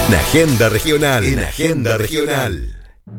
En Agenda Regional. En Agenda Regional.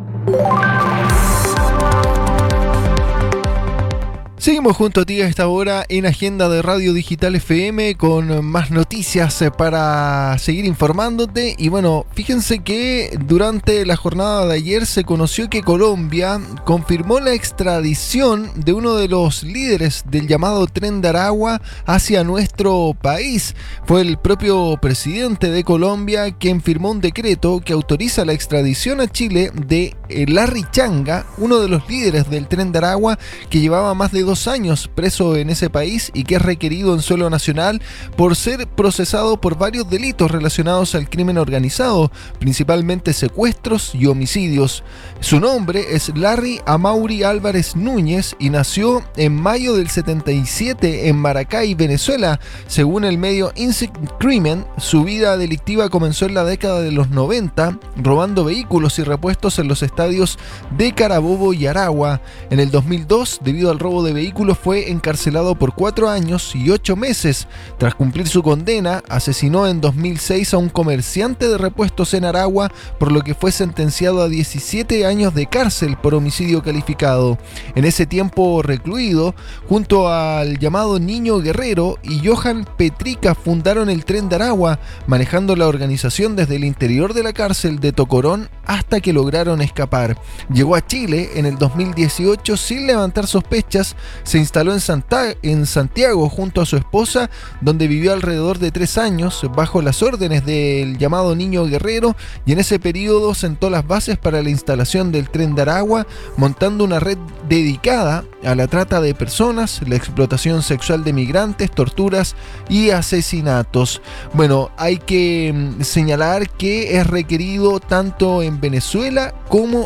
Seguimos junto a ti a esta hora en Agenda de Radio Digital FM con más noticias para seguir informándote. Y bueno, fíjense que durante la jornada de ayer se conoció que Colombia confirmó la extradición de uno de los líderes del llamado Tren de Aragua hacia nuestro país. Fue el propio presidente de Colombia quien firmó un decreto que autoriza la extradición a Chile de Larry Changa, uno de los líderes del Tren de Aragua que llevaba más de 2 años preso en ese país y que es requerido en suelo nacional por ser procesado por varios delitos relacionados al crimen organizado, principalmente secuestros y homicidios. Su nombre es Larry Amaury Álvarez Núñez y nació en mayo del 77 en Maracay, Venezuela. Según el medio Insect Crimen, su vida delictiva comenzó en la década de los 90, robando vehículos y repuestos en los estadios de Carabobo y Aragua. En el 2002, debido al robo de vehículos, fue encarcelado por 4 años y 8 meses. Tras cumplir su condena, asesinó en 2006 a un comerciante de repuestos en Aragua, por lo que fue sentenciado a 17 años de cárcel por homicidio calificado. En ese tiempo recluido, junto al llamado Niño Guerrero y Johan Petrica, fundaron el Tren de Aragua, manejando la organización desde el interior de la cárcel de Tocorón hasta que lograron escapar. Llegó a Chile en el 2018 sin levantar sospechas. Se instaló en Santiago junto a su esposa, donde vivió alrededor de 3 años bajo las órdenes del llamado Niño Guerrero, y en ese periodo sentó las bases para la instalación del Tren de Aragua, montando una red dedicada a la trata de personas, la explotación sexual de migrantes, torturas y asesinatos. Bueno, hay que señalar que es requerido tanto en Venezuela como